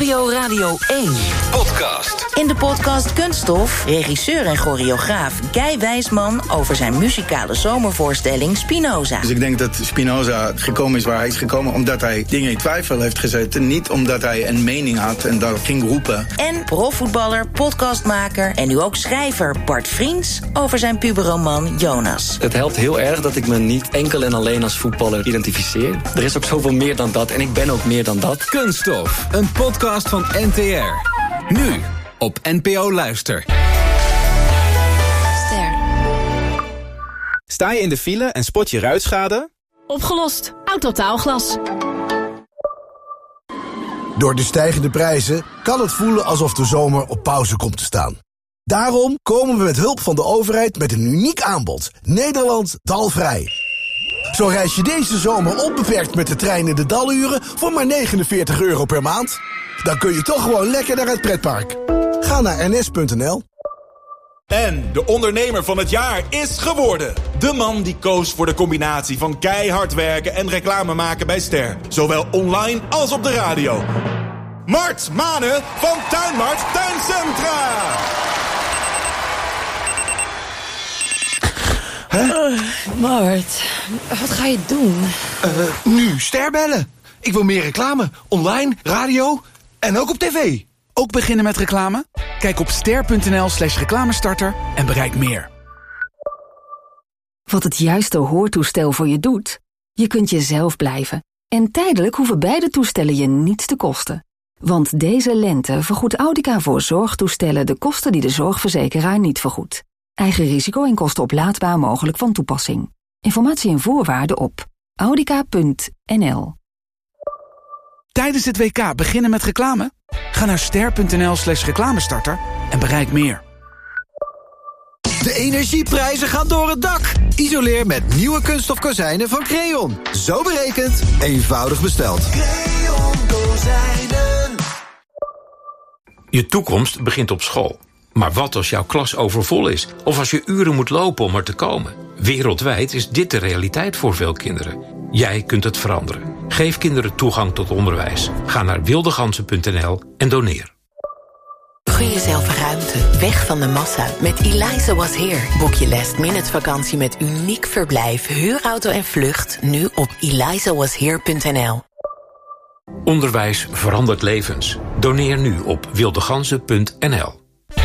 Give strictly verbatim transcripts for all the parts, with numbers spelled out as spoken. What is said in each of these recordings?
P O Radio één. Podcast. In de podcast Kunststof, regisseur en choreograaf Guy Wijsman over zijn muzikale zomervoorstelling Spinoza. Dus ik denk dat Spinoza gekomen is waar hij is gekomen omdat hij dingen in twijfel heeft gezet. Niet omdat hij een mening had en dat ging roepen. En profvoetballer, podcastmaker en nu ook schrijver Bart Vriends over zijn puberroman Jonas. Het helpt heel erg dat ik me niet enkel en alleen als voetballer identificeer. Er is ook zoveel meer dan dat en ik ben ook meer dan dat. Kunststof, een podcast van N T R. Nu op N P O Luister. Ster. Sta je in de file en spot je ruitschade? Opgelost. Autotaalglas. Door de stijgende prijzen kan het voelen alsof de zomer op pauze komt te staan. Daarom komen we met hulp van de overheid met een uniek aanbod. Nederland dalvrij. Zo reis je deze zomer onbeperkt met de trein in de daluren voor maar negenenveertig euro per maand. Dan kun je toch gewoon lekker naar het pretpark. Ga naar n s punt n l. En de ondernemer van het jaar is geworden. De man die koos voor de combinatie van keihard werken en reclame maken bij Ster. Zowel online als op de radio. Mart Manen van Tuinmart Tuincentra. Huh? Uh, Mart, wat ga je doen? Uh, nu Ster bellen. Ik wil meer reclame. Online, radio en ook op tv. Ook beginnen met reclame? Kijk op ster.nl slash reclamestarter en bereik meer. Wat het juiste hoortoestel voor je doet? Je kunt jezelf blijven. En tijdelijk hoeven beide toestellen je niets te kosten. Want deze lente vergoedt Audica voor zorgtoestellen de kosten die de zorgverzekeraar niet vergoedt. Eigen risico en kosten oplaadbaar mogelijk van toepassing. Informatie en voorwaarden op audica punt n l. Tijdens het W K beginnen met reclame? Ga naar ster.nl slash reclamestarter en bereik meer. De energieprijzen gaan door het dak. Isoleer met nieuwe kunststof kozijnen van Creon. Zo berekend, eenvoudig besteld. Creon kozijnen. Je toekomst begint op school. Maar wat als jouw klas overvol is? Of als je uren moet lopen om er te komen? Wereldwijd is dit de realiteit voor veel kinderen. Jij kunt het veranderen. Geef kinderen toegang tot onderwijs. Ga naar wildegansen punt n l en doneer. Gun jezelf ruimte, weg van de massa. Met Eliza Was Here. Boek je last minute vakantie met uniek verblijf, huurauto en vlucht. Nu op eliza was here punt n l. Onderwijs verandert levens. Doneer nu op wildegansen punt n l.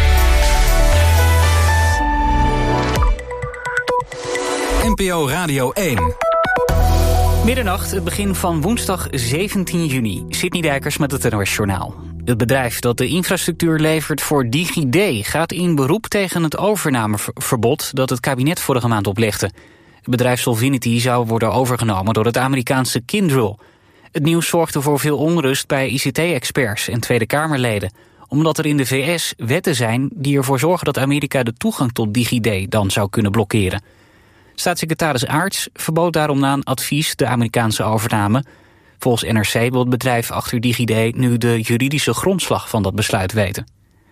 N P O Radio één. Middernacht, het begin van woensdag zeventien juni. Sidney Dijkers met het N O S-journaal. Het bedrijf dat de infrastructuur levert voor DigiD gaat in beroep tegen het overnameverbod dat het kabinet vorige maand oplegde. Het bedrijf Solvinity zou worden overgenomen door het Amerikaanse Kyndryl. Het nieuws zorgde voor veel onrust bij I C T-experts en Tweede Kamerleden, omdat er in de V S wetten zijn die ervoor zorgen dat Amerika de toegang tot DigiD dan zou kunnen blokkeren. Staatssecretaris Aarts verbood daarom na een advies de Amerikaanse overname. Volgens N R C wil het bedrijf achter DigiD nu de juridische grondslag van dat besluit weten.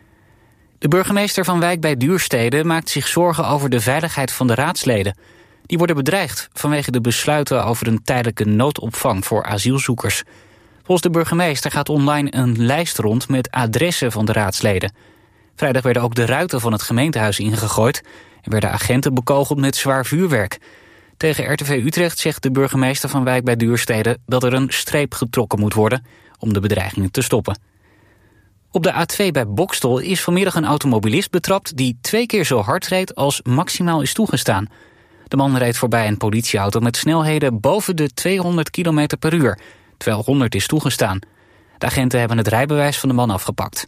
De burgemeester van Wijk bij Duurstede maakt zich zorgen over de veiligheid van de raadsleden. Die worden bedreigd vanwege de besluiten over een tijdelijke noodopvang voor asielzoekers. Volgens de burgemeester gaat online een lijst rond met adressen van de raadsleden. Vrijdag werden ook de ruiten van het gemeentehuis ingegooid en werden agenten bekogeld met zwaar vuurwerk. Tegen R T V Utrecht zegt de burgemeester van Wijk bij Duurstede dat er een streep getrokken moet worden om de bedreigingen te stoppen. Op de A twee bij Boxtel is vanmiddag een automobilist betrapt die twee keer zo hard reed als maximaal is toegestaan. De man reed voorbij een politieauto met snelheden boven de tweehonderd kilometer per uur, terwijl honderd is toegestaan. De agenten hebben het rijbewijs van de man afgepakt.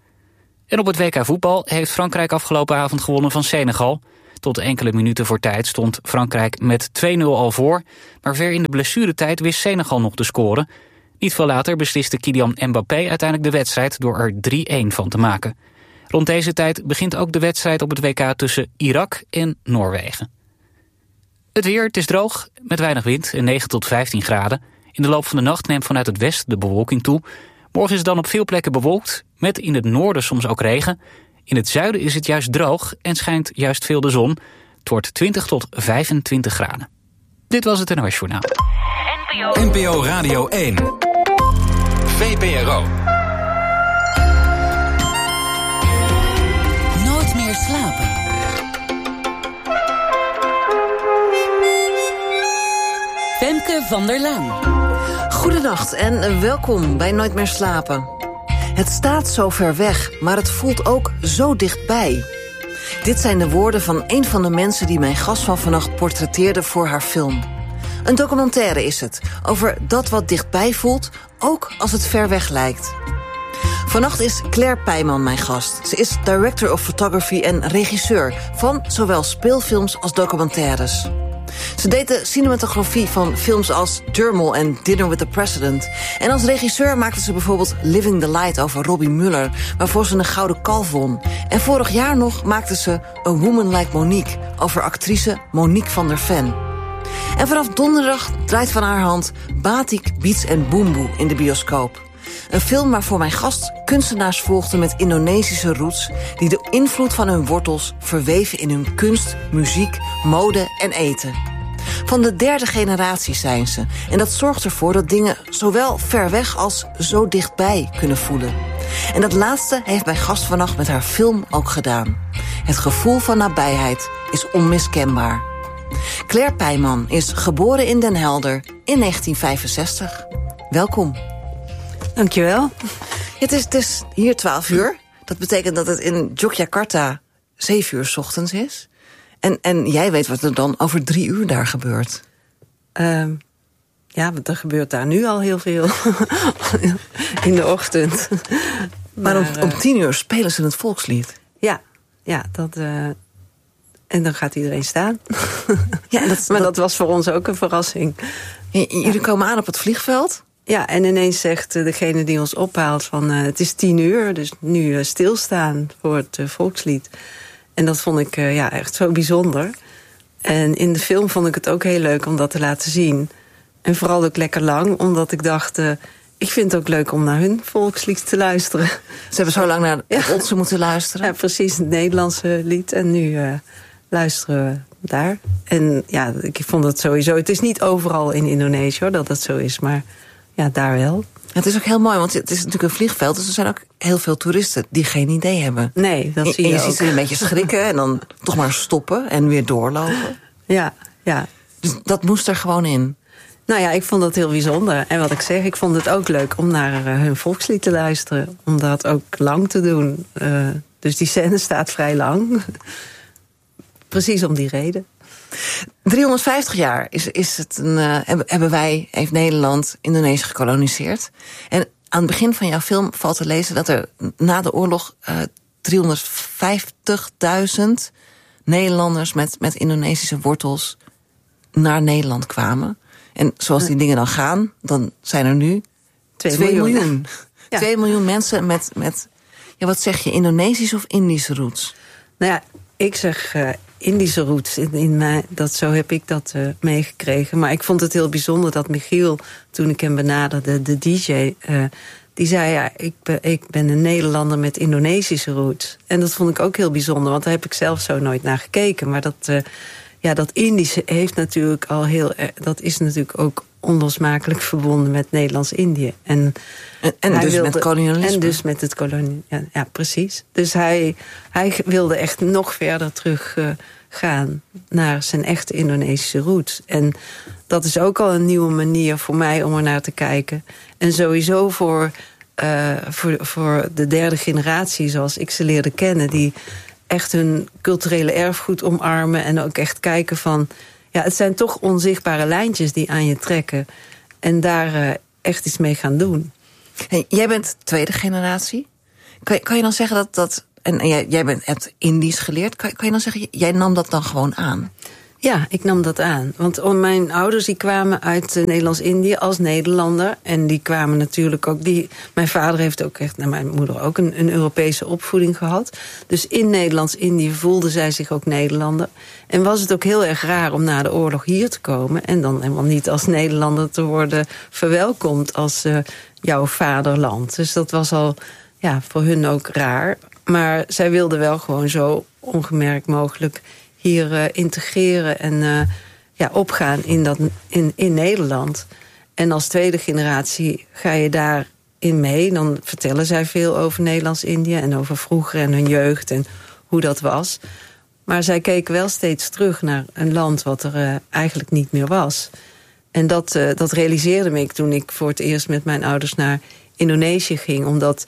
En op het W K voetbal heeft Frankrijk afgelopen avond gewonnen van Senegal. Tot enkele minuten voor tijd stond Frankrijk met twee nul al voor, maar ver in de blessuretijd wist Senegal nog te scoren. Niet veel later besliste Kylian Mbappé uiteindelijk de wedstrijd door er drie-een van te maken. Rond deze tijd begint ook de wedstrijd op het W K tussen Irak en Noorwegen. Het weer, het is droog, met weinig wind en negen tot vijftien graden. In de loop van de nacht neemt vanuit het westen de bewolking toe. Morgen is het dan op veel plekken bewolkt, met in het noorden soms ook regen. In het zuiden is het juist droog en schijnt juist veel de zon. Het wordt twintig tot vijfentwintig graden. Dit was het N O S-journaal. N P O Radio één. V P R O. van der Laan. Goedenacht en welkom bij Nooit meer slapen. Het staat zo ver weg, maar het voelt ook zo dichtbij. Dit zijn de woorden van een van de mensen die mijn gast van vannacht portretteerde voor haar film. Een documentaire is het, over dat wat dichtbij voelt, ook als het ver weg lijkt. Vannacht is Claire Pijman mijn gast. Ze is director of photography en regisseur van zowel speelfilms als documentaires. Ze deed de cinematografie van films als Thermal en Dinner with the President. En als regisseur maakte ze bijvoorbeeld Living the Light over Robbie Muller, waarvoor ze een Gouden Kalf won. En vorig jaar nog maakte ze A Woman Like Monique over actrice Monique van der Ven. En vanaf donderdag draait van haar hand Batik, Beats en Boemboe in de bioscoop. Een film waarvoor mijn gast kunstenaars volgde met Indonesische roots, die de invloed van hun wortels verweven in hun kunst, muziek, mode en eten. Van de derde generatie zijn ze. En dat zorgt ervoor dat dingen zowel ver weg als zo dichtbij kunnen voelen. En dat laatste heeft mijn gast vannacht met haar film ook gedaan. Het gevoel van nabijheid is onmiskenbaar. Claire Pijman is geboren in Den Helder in negentien vijfenzestig. Welkom. Dankjewel. Het is, het is hier twaalf uur. Dat betekent dat het in Yogyakarta zeven uur 's ochtends is. En, en jij weet wat er dan over drie uur daar gebeurt. Uh, ja, want er gebeurt daar nu al heel veel. In de ochtend. Maar, maar om, om tien uur spelen ze het volkslied. Ja, ja dat, uh, en dan gaat iedereen staan. Ja, dat, maar dat, dat was voor ons ook een verrassing. J- jullie ja. komen aan op het vliegveld? Ja, en ineens zegt uh, degene die ons ophaalt van uh, het is tien uur, dus nu uh, stilstaan voor het uh, volkslied. En dat vond ik uh, ja, echt zo bijzonder. En in de film vond ik het ook heel leuk om dat te laten zien. En vooral ook lekker lang, omdat ik dacht, uh, ik vind het ook leuk om naar hun volkslied te luisteren. Ze hebben zo lang naar ja. onze moeten luisteren. Ja, precies, het Nederlandse lied. En nu uh, luisteren we daar. En ja, ik vond het sowieso, het is niet overal in Indonesië hoor, dat dat zo is, maar ja, daar wel. Het is ook heel mooi, want het is natuurlijk een vliegveld, dus er zijn ook heel veel toeristen die geen idee hebben. Nee, dat zie je, en je ook. ziet ze een beetje schrikken en dan toch maar stoppen en weer doorlopen. Ja, ja. Dus dat moest er gewoon in. Nou ja, ik vond dat heel bijzonder. En wat ik zeg, ik vond het ook leuk om naar uh, hun volkslied te luisteren. Om dat ook lang te doen. Uh, dus die scène staat vrij lang. Precies om die reden. driehonderdvijftig jaar is, is het een, uh, hebben wij, heeft Nederland, Indonesië gekoloniseerd. En aan het begin van jouw film valt te lezen dat er na de oorlog uh, driehonderdvijftigduizend Nederlanders met, met Indonesische wortels naar Nederland kwamen. En zoals die dingen dan gaan, dan zijn er nu twee miljoen. miljoen. Ja. Twee miljoen mensen met, met, ja, wat zeg je, Indonesische of Indische roots? Nou ja, ik zeg uh, Indische roots. In, in mij, dat, zo heb ik dat uh, meegekregen. Maar ik vond het heel bijzonder dat Michiel, toen ik hem benaderde, de D J, uh, die zei, ja, ik ben, ik ben een Nederlander met Indonesische roots. En dat vond ik ook heel bijzonder, want daar heb ik zelf zo nooit naar gekeken. Maar dat, uh, ja, dat Indische heeft natuurlijk al heel, dat is natuurlijk ook onlosmakelijk verbonden met Nederlands-Indië. En, en, en dus wilde, met kolonialisme. En dus met het kolonialisme, ja, ja, precies. Dus hij, hij wilde echt nog verder terug uh, gaan naar zijn echte Indonesische roots. En dat is ook al een nieuwe manier voor mij om er naar te kijken. En sowieso voor, uh, voor, voor de derde generatie, zoals ik ze leerde kennen, die echt hun culturele erfgoed omarmen en ook echt kijken van, ja, het zijn toch onzichtbare lijntjes die aan je trekken. En daar uh, echt iets mee gaan doen. Hey, jij bent tweede generatie. Kan je, kan je dan zeggen dat dat, en, en jij, jij bent, hebt Indisch geleerd, kan, kan je dan zeggen, jij nam dat dan gewoon aan? Ja, ik nam dat aan. Want mijn ouders die kwamen uit uh, Nederlands-Indië als Nederlander. En die kwamen natuurlijk ook, die, mijn vader heeft ook echt, nou, mijn moeder ook, een, een Europese opvoeding gehad. Dus in Nederlands-Indië voelde zij zich ook Nederlander. En was het ook heel erg raar om na de oorlog hier te komen en dan helemaal niet als Nederlander te worden verwelkomd als uh, jouw vaderland. Dus dat was al, ja, voor hun ook raar. Maar zij wilden wel gewoon zo ongemerkt mogelijk hier uh, integreren en uh, ja, opgaan in, dat, in, in Nederland. En als tweede generatie ga je daarin mee. Dan vertellen zij veel over Nederlands-Indië en over vroeger en hun jeugd en hoe dat was. Maar zij keken wel steeds terug naar een land wat er uh, eigenlijk niet meer was. En dat, uh, dat realiseerde me ik toen ik voor het eerst met mijn ouders naar Indonesië ging. Omdat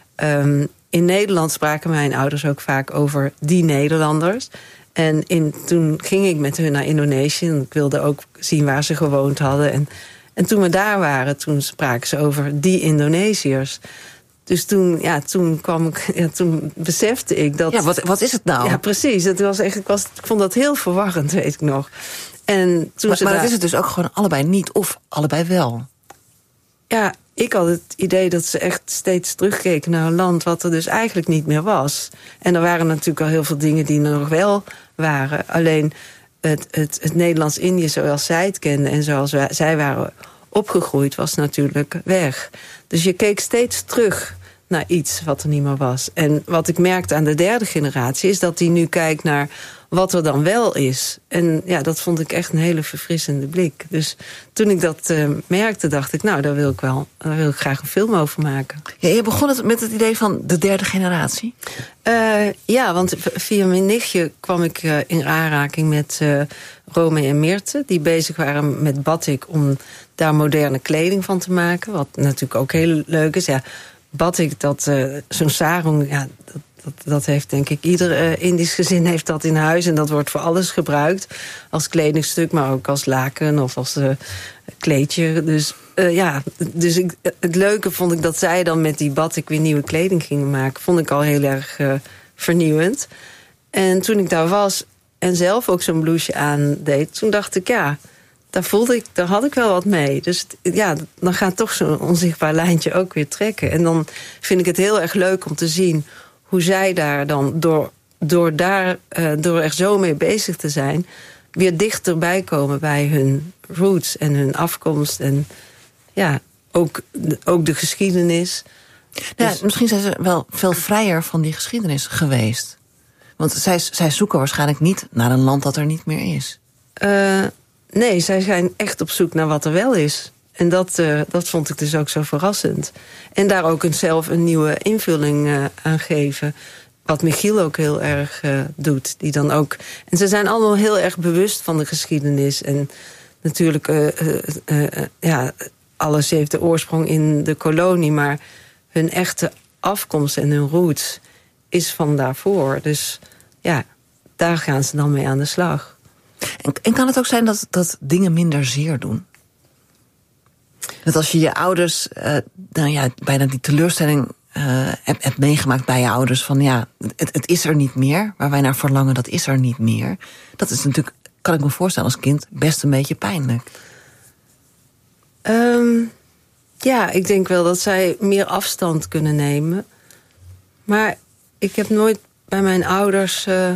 um, in Nederland spraken mijn ouders ook vaak over die Nederlanders. En in, toen ging ik met hun naar Indonesië. En ik wilde ook zien waar ze gewoond hadden. En, en toen we daar waren, toen spraken ze over die Indonesiërs. Dus toen, ja, toen kwam ik, ja, toen besefte ik dat. Ja, wat, wat is het nou? Ja, precies. Het was echt, ik, was, ik vond dat heel verwarrend, weet ik nog. En toen maar ze maar daar, dat is het dus ook gewoon allebei niet of allebei wel. Ja, ik had het idee dat ze echt steeds terugkeken naar een land wat er dus eigenlijk niet meer was. En er waren natuurlijk al heel veel dingen die er nog wel waren. Alleen het, het, het Nederlands-Indië zoals zij het kenden en zoals wij, zij waren opgegroeid was natuurlijk weg. Dus je keek steeds terug naar iets wat er niet meer was. En wat ik merkte aan de derde generatie is dat die nu kijkt naar wat er dan wel is. En ja, dat vond ik echt een hele verfrissende blik. Dus toen ik dat uh, merkte, dacht ik, nou, daar wil ik wel, daar wil ik graag een film over maken. Ja, je begon het met het idee van de derde generatie? Uh, ja, want via mijn nichtje kwam ik uh, in aanraking met uh, Rome en Meerte, die bezig waren met batik om daar moderne kleding van te maken. Wat natuurlijk ook heel leuk is. Ja, batik, dat uh, zo'n sarong, ja, dat, dat, dat heeft denk ik ieder uh, Indisch gezin heeft dat in huis. En dat wordt voor alles gebruikt. Als kledingstuk, maar ook als laken of als uh, kleedje. Dus uh, ja, dus ik, het leuke vond ik dat zij dan met die batik weer nieuwe kleding gingen maken. Vond ik al heel erg uh, vernieuwend. En toen ik daar was en zelf ook zo'n blouseje aandeed, toen dacht ik, ja, daar voelde ik, daar had ik wel wat mee. Dus ja, dan gaat toch zo'n onzichtbaar lijntje ook weer trekken. En dan vind ik het heel erg leuk om te zien hoe zij daar dan door, door daar, uh, door er zo mee bezig te zijn, weer dichterbij komen bij hun roots en hun afkomst. En ja, ook, ook de geschiedenis. Ja, dus, misschien zijn ze wel veel vrijer van die geschiedenis geweest. Want zij, zij zoeken waarschijnlijk niet naar een land dat er niet meer is. Uh, nee, zij zijn echt op zoek naar wat er wel is. En dat, uh, dat vond ik dus ook zo verrassend. En daar ook een, zelf een nieuwe invulling uh, aan geven. Wat Michiel ook heel erg uh, doet. Die dan ook, en ze zijn allemaal heel erg bewust van de geschiedenis. En natuurlijk, uh, uh, uh, ja, alles heeft de oorsprong in de kolonie. Maar hun echte afkomst en hun roots is van daarvoor. Dus ja, daar gaan ze dan mee aan de slag. En, en kan het ook zijn dat, dat dingen minder zeer doen? Dat als je je ouders, uh, nou ja, bijna die teleurstelling uh, hebt, hebt meegemaakt bij je ouders, van ja, het, het is er niet meer, waar wij naar verlangen, dat is er niet meer. Dat is natuurlijk, kan ik me voorstellen als kind, best een beetje pijnlijk. Um, ja, ik denk wel dat zij meer afstand kunnen nemen. Maar ik heb nooit bij mijn ouders uh,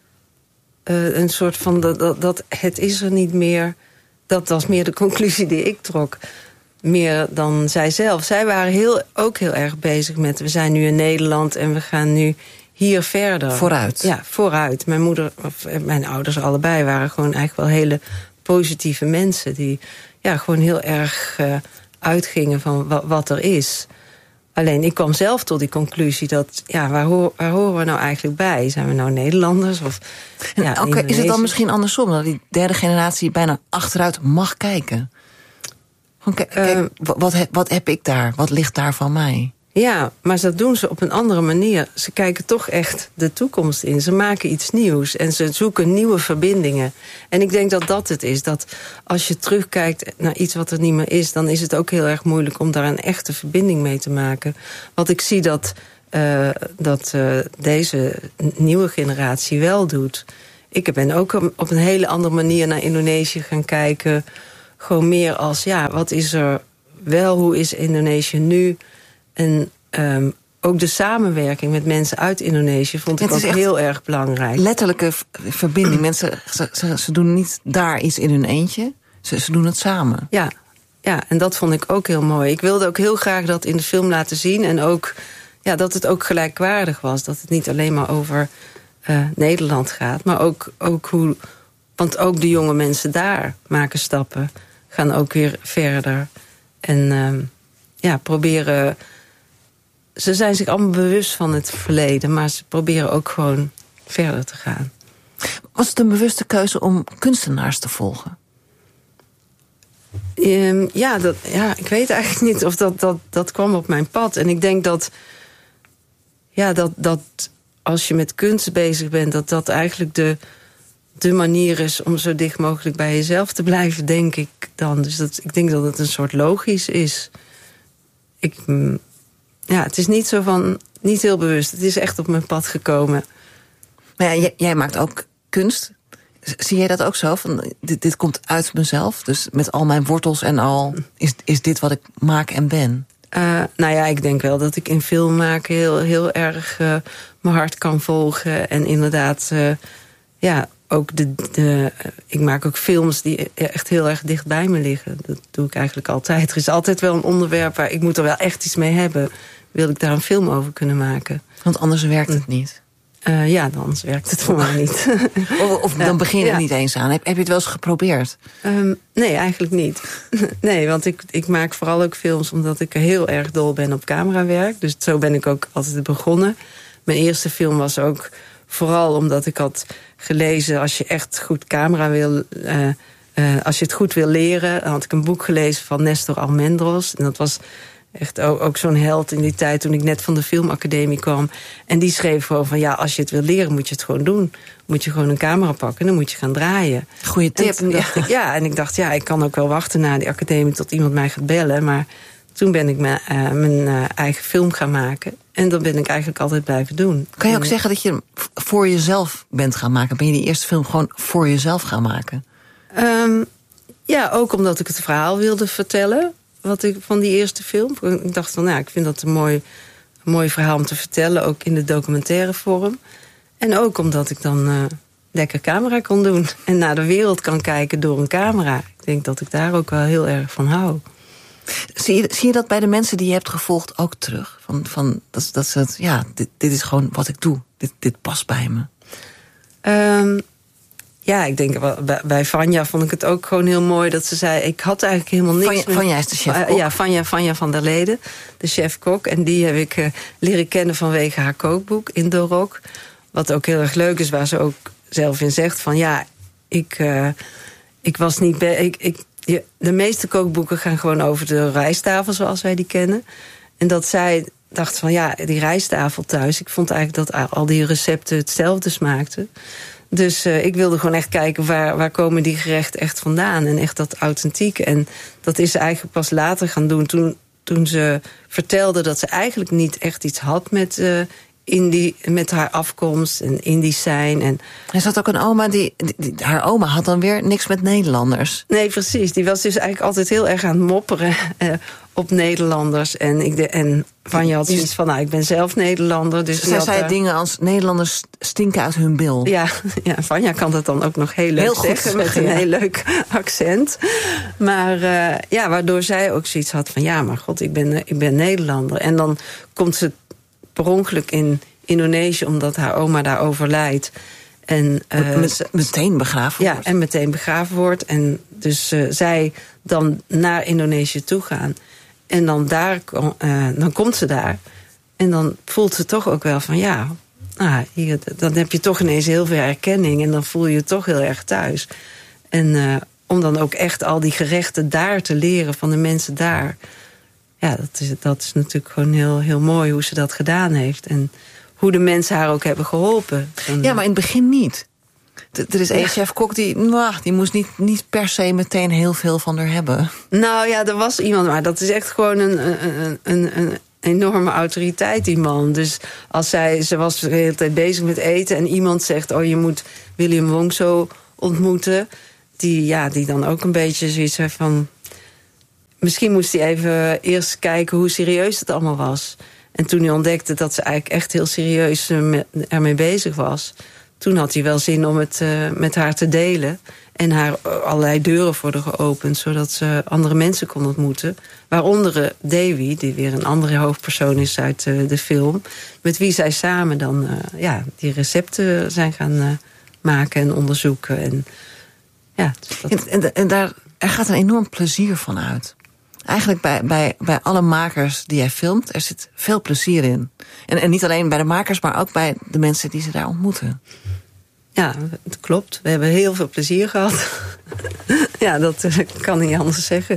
uh, een soort van dat, dat, dat het is er niet meer. Dat was meer de conclusie die ik trok. Meer dan zij zelf. Zij waren heel, ook heel erg bezig met, we zijn nu in Nederland en we gaan nu hier verder. Vooruit. Ja, vooruit. Mijn moeder, of mijn ouders allebei waren gewoon eigenlijk wel hele positieve mensen. Die ja, gewoon heel erg uh, uitgingen van wat, wat er is. Alleen ik kwam zelf tot die conclusie dat, ja, waar, hoor, waar horen we nou eigenlijk bij? Zijn we nou Nederlanders? Of, ja, okay, is het dan misschien andersom, dat die derde generatie bijna achteruit mag kijken? Gewoon, kijk, kijk, uh, wat, heb, wat heb ik daar? Wat ligt daar van mij? Ja, maar dat doen ze op een andere manier. Ze kijken toch echt de toekomst in. Ze maken iets nieuws en ze zoeken nieuwe verbindingen. En ik denk dat dat het is. Dat als je terugkijkt naar iets wat er niet meer is, dan is het ook heel erg moeilijk om daar een echte verbinding mee te maken. Want ik zie dat, uh, dat uh, deze nieuwe generatie wel doet. Ik ben ook op een hele andere manier naar Indonesië gaan kijken. Gewoon meer als, ja, wat is er wel? Hoe is Indonesië nu? En um, ook de samenwerking met mensen uit Indonesië vond ik ook heel erg belangrijk. Letterlijke verbinding. Mensen, ze, ze, ze doen niet daar iets in hun eentje. Ze, ze doen het samen. Ja, ja, en dat vond ik ook heel mooi. Ik wilde ook heel graag dat in de film laten zien. En ook ja, dat het ook gelijkwaardig was. Dat het niet alleen maar over uh, Nederland gaat. Maar ook, ook hoe... Want ook de jonge mensen daar maken stappen. Gaan ook weer verder. En um, ja, proberen... Ze zijn zich allemaal bewust van het verleden, maar ze proberen ook gewoon verder te gaan. Was het een bewuste keuze om kunstenaars te volgen? Um, ja, dat, ja, ik weet eigenlijk niet of dat, dat, dat kwam op mijn pad. En ik denk dat, ja, dat, dat als je met kunst bezig bent, dat dat eigenlijk de, de manier is om zo dicht mogelijk bij jezelf te blijven, denk ik dan. Dus dat, ik denk dat het een soort logisch is. Ik, ja, het is niet zo van, niet heel bewust. Het is echt op mijn pad gekomen. Maar ja, jij, jij maakt ook kunst. Zie jij dat ook zo? Van, dit, dit komt uit mezelf, dus met al mijn wortels en al, is, is dit wat ik maak en ben? Uh, nou ja, ik denk wel dat ik in film maken heel, heel erg uh, mijn hart kan volgen. En inderdaad, uh, ja, ook de, de, uh, ik maak ook films die echt heel erg dicht bij me liggen. Dat doe ik eigenlijk altijd. Er is altijd wel een onderwerp waar ik moet er wel echt iets mee hebben. Wil ik daar een film over kunnen maken? Want anders werkt het niet. Uh, ja, anders werkt het voor mij niet. Of, of dan begin je er ja. niet eens aan. Heb, heb je het wel eens geprobeerd? Um, nee, eigenlijk niet. Nee, want ik, ik maak vooral ook films omdat ik heel erg dol ben op camerawerk. Dus zo ben ik ook altijd begonnen. Mijn eerste film was ook vooral omdat ik had gelezen, als je echt goed camera wil, Uh, uh, als je het goed wil leren, dan had ik een boek gelezen van Nestor Almendros. En dat was echt ook, ook zo'n held in die tijd toen ik net van de filmacademie kwam. En die schreef gewoon van, ja, als je het wil leren, moet je het gewoon doen. Moet je gewoon een camera pakken en dan moet je gaan draaien. Goeie tip. En dacht ja. Ik, ja, en ik dacht, ja, ik kan ook wel wachten na die academie tot iemand mij gaat bellen. Maar toen ben ik mijn, uh, mijn uh, eigen film gaan maken. En dat ben ik eigenlijk altijd blijven doen. Kan je ook en, zeggen dat je voor jezelf bent gaan maken? Ben je die eerste film gewoon voor jezelf gaan maken? Um, ja, ook omdat ik het verhaal wilde vertellen. Wat ik van die eerste film. Ik dacht van, nou, ik vind dat een mooi, een mooi verhaal om te vertellen. Ook in de documentaire vorm. En ook omdat ik dan uh, lekker camera kon doen. En naar de wereld kan kijken door een camera. Ik denk dat ik daar ook wel heel erg van hou. Zie je, zie je dat bij de mensen die je hebt gevolgd ook terug? Van, van, dat, dat ze het, ja, dit, dit is gewoon wat ik doe. Dit, dit past bij me. Um, Ja, ik denk, bij Vanja vond ik het ook gewoon heel mooi dat ze zei, ik had eigenlijk helemaal niks. Vanja, Vanja is de chef-kok. Uh, ja, Vanja, Vanja van der Leden, de chef-kok. En die heb ik uh, leren kennen vanwege haar kookboek, Indorok. Wat ook heel erg leuk is, waar ze ook zelf in zegt van, ja, ik, uh, ik was niet... Be- ik, ik, de meeste kookboeken gaan gewoon over de rijsttafel zoals wij die kennen. En dat zij dacht van, ja, die rijsttafel thuis, ik vond eigenlijk dat al die recepten hetzelfde smaakten. Dus uh, ik wilde gewoon echt kijken, waar, waar komen die gerechten echt vandaan? En echt dat authentieke. En dat is ze eigenlijk pas later gaan doen. Toen, toen ze vertelde dat ze eigenlijk niet echt iets had met, uh, Indie, met haar afkomst en Indisch zijn. En er zat ook een oma, die, die, die, haar oma had dan weer niks met Nederlanders. Nee, precies. Die was dus eigenlijk altijd heel erg aan het mopperen uh, op Nederlanders. En, ik de, en Vanja had zoiets van, nou, ik ben zelf Nederlander. Dus zij zei uh, dingen als, Nederlanders stinken uit hun bil. Ja, ja, Vanja kan dat dan ook nog heel leuk heel zeggen, goed, met een ja. heel leuk accent. Maar uh, ja, waardoor zij ook zoiets had van, ja, maar god, ik ben, ik ben Nederlander. En dan komt ze per ongeluk in Indonesië, omdat haar oma daar overlijdt. En, uh, Met, meteen begraven ja, wordt. en meteen begraven wordt. En dus uh, zij dan naar Indonesië toe gaan. En dan, daar, uh, dan komt ze daar. En dan voelt ze toch ook wel van, ja, nou, hier, dan heb je toch ineens heel veel erkenning. En dan voel je je toch heel erg thuis. En uh, om dan ook echt al die gerechten daar te leren van de mensen daar. Ja, dat is, dat is natuurlijk gewoon heel, heel mooi hoe ze dat gedaan heeft. En hoe de mensen haar ook hebben geholpen. En, ja, maar in het begin niet. Er is één chef-kok die, nou, die moest niet, niet per se meteen heel veel van haar hebben. Nou ja, er was iemand, maar dat is echt gewoon een, een, een, een enorme autoriteit, die man. Dus als zij, ze was de hele tijd bezig met eten en iemand zegt, oh, je moet William Wong zo ontmoeten. Die, ja, die dan ook een beetje zoiets heeft van, misschien moest hij even eerst kijken hoe serieus het allemaal was. En toen hij ontdekte dat ze eigenlijk echt heel serieus ermee bezig was, toen had hij wel zin om het uh, met haar te delen. En haar allerlei deuren voor haar geopend, zodat ze andere mensen kon ontmoeten. Waaronder uh, Dewi, die weer een andere hoofdpersoon is uit uh, de film. Met wie zij samen dan uh, ja, die recepten zijn gaan uh, maken en onderzoeken. En, ja, dus dat... en, en, en daar er gaat een enorm plezier van uit. Eigenlijk bij, bij, bij alle makers die jij filmt, er zit veel plezier in. En, en niet alleen bij de makers, maar ook bij de mensen die ze daar ontmoeten. Ja, het klopt. We hebben heel veel plezier gehad. Ja, dat uh, kan niet anders zeggen.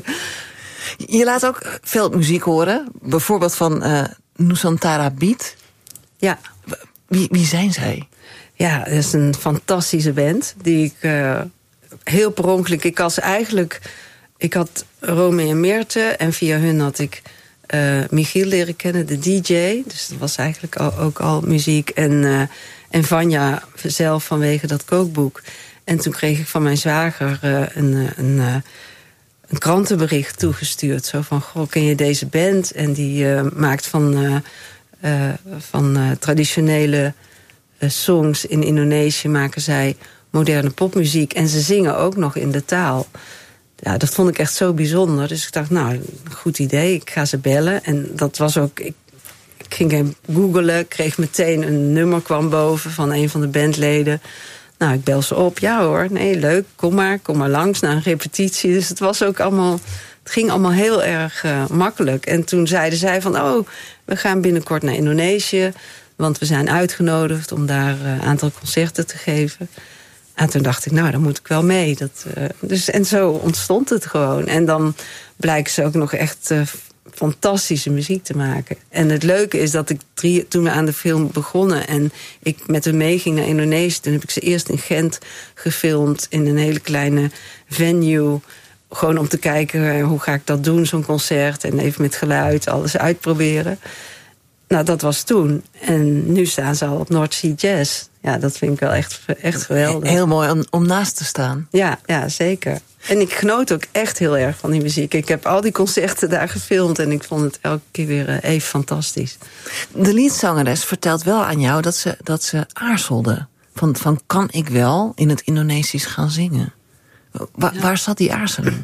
Je laat ook veel muziek horen. Bijvoorbeeld van uh, Nusantara Beat. Ja. Wie, wie zijn zij? Ja, dat is een fantastische band. Die ik uh, heel per ongeluk... Ik was eigenlijk... Ik had Rome en Meerte. En via hun had ik uh, Michiel leren kennen, de D J. Dus dat was eigenlijk al, ook al muziek. En, uh, en Vanja zelf vanwege dat kookboek. En toen kreeg ik van mijn zwager uh, een... een uh, een krantenbericht toegestuurd. Zo van, goh, ken je deze band? En die uh, maakt van, uh, uh, van uh, traditionele uh, songs in Indonesië... maken zij moderne popmuziek. En ze zingen ook nog in de taal. Ja, dat vond ik echt zo bijzonder. Dus ik dacht, nou, goed idee, ik ga ze bellen. En dat was ook... Ik, ik ging googlen, kreeg meteen een nummer kwam boven... van een van de bandleden... Nou, ik bel ze op. Ja hoor, nee, leuk, kom maar, kom maar langs naar een repetitie. Dus het was ook allemaal, het ging allemaal heel erg uh, makkelijk. En toen zeiden zij van, oh, we gaan binnenkort naar Indonesië... want we zijn uitgenodigd om daar een uh, aantal concerten te geven. En toen dacht ik, nou, dan moet ik wel mee. Dat, uh, dus, en zo ontstond het gewoon. En dan blijken ze ook nog echt... Uh, fantastische muziek te maken. En het leuke is dat ik drie, toen we aan de film begonnen... en ik met hem meeging naar Indonesië... toen heb ik ze eerst in Gent gefilmd... in een hele kleine venue. Gewoon om te kijken, hoe ga ik dat doen, zo'n concert... en even met geluid, alles uitproberen. Nou, dat was toen. En nu staan ze al op North Sea Jazz. Ja, dat vind ik wel echt, echt geweldig. Heel mooi om, om naast te staan. Ja, ja, zeker. En ik genoot ook echt heel erg van die muziek. Ik heb al die concerten daar gefilmd... en ik vond het elke keer weer even fantastisch. De liedzangeres vertelt wel aan jou dat ze, dat ze aarzelde. Van, van, kan ik wel in het Indonesisch gaan zingen? Wa, ja. Waar zat die aarzeling?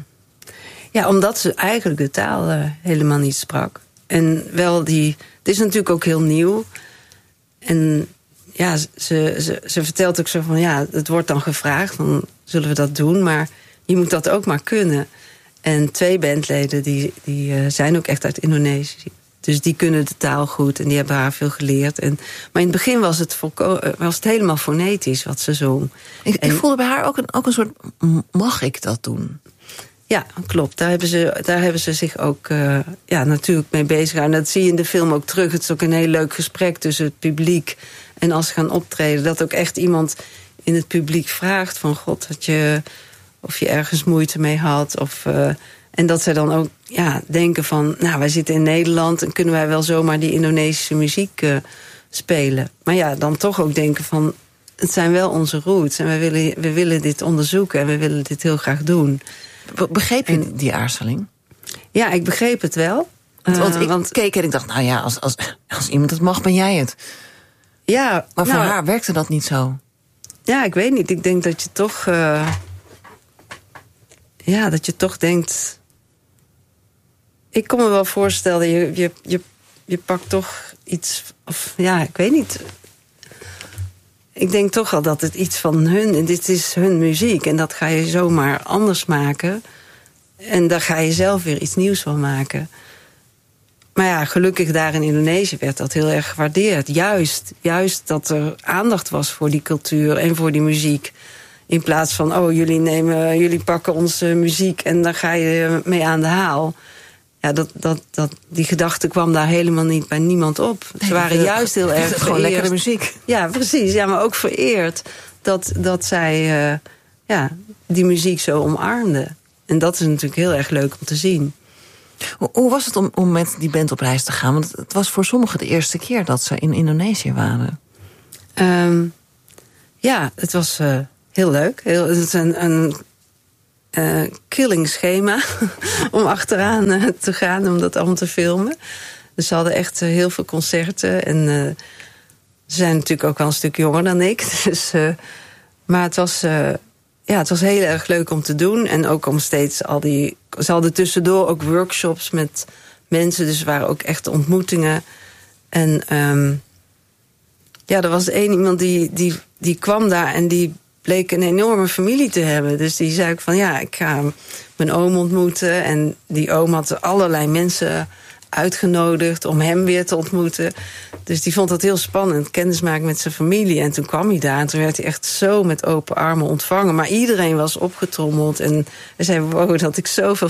Ja, omdat ze eigenlijk de taal uh, helemaal niet sprak. En wel die... Het is natuurlijk ook heel nieuw. En ja, ze, ze, ze vertelt ook zo van... ja, het wordt dan gevraagd van, zullen we dat doen? Maar... je moet dat ook maar kunnen. En twee bandleden die, die uh, zijn ook echt uit Indonesië. Dus die kunnen de taal goed en die hebben haar veel geleerd. En, maar in het begin was het, volko- was het helemaal fonetisch wat ze zong. Ik, en, ik voelde bij haar ook een, ook een soort, mag ik dat doen? Ja, klopt. Daar hebben ze, daar hebben ze zich ook uh, ja, natuurlijk mee bezig gehouden. Dat zie je in de film ook terug. Het is ook een heel leuk gesprek tussen het publiek en als ze gaan optreden. Dat ook echt iemand in het publiek vraagt van... God, dat je... of je ergens moeite mee had. Of, uh, en dat zij dan ook ja, denken van... nou, wij zitten in Nederland... en kunnen wij wel zomaar die Indonesische muziek uh, spelen. Maar ja, dan toch ook denken van... het zijn wel onze roots en we willen, we willen dit onderzoeken... en we willen dit heel graag doen. Begreep je en, die aarzeling? Ja, ik begreep het wel. Want, want uh, ik want, keek en ik dacht, nou ja, als, als, als iemand het mag, ben jij het. Ja, maar voor nou, haar werkte dat niet zo. Ja, ik weet niet. Ik denk dat je toch... Uh, Ja, dat je toch denkt... Ik kon me wel voorstellen, je, je, je, je pakt toch iets... Of ja, ik weet niet. Ik denk toch wel dat het iets van hun... En dit is hun muziek en dat ga je zomaar anders maken. En daar ga je zelf weer iets nieuws van maken. Maar ja, gelukkig daar in Indonesië werd dat heel erg gewaardeerd. Juist, juist dat er aandacht was voor die cultuur en voor die muziek... In plaats van, oh, jullie, nemen, jullie pakken onze muziek... en daar ga je mee aan de haal. Ja, dat, dat, dat, die gedachte kwam daar helemaal niet bij niemand op. Nee, Ze waren de, juist heel erg gewoon lekkere muziek. Ja, precies. Ja, maar ook vereerd dat, dat zij uh, ja, die muziek zo omarmden. En dat is natuurlijk heel erg leuk om te zien. Hoe, hoe was het om, om met die band op reis te gaan? Want het was voor sommigen de eerste keer dat ze in Indonesië waren. Um, ja, het was... Uh, Heel leuk. Heel, het is een, een uh, killing schema om achteraan uh, te gaan, om dat allemaal te filmen. Dus ze hadden echt uh, heel veel concerten. En uh, ze zijn natuurlijk ook wel een stuk jonger dan ik. Dus, uh, maar het was, uh, ja, het was heel erg leuk om te doen. En ook om steeds al die... Ze hadden tussendoor ook workshops met mensen. Dus er waren ook echt ontmoetingen. En um, ja, er was één iemand die, die, die kwam daar en die... bleek een enorme familie te hebben. Dus die zei ook van, ja, ik ga mijn oom ontmoeten. En die oom had allerlei mensen uitgenodigd om hem weer te ontmoeten. Dus die vond dat heel spannend, kennismaken met zijn familie. En toen kwam hij daar en toen werd hij echt zo met open armen ontvangen. Maar iedereen was opgetrommeld en hij zei, wow, dat ik zoveel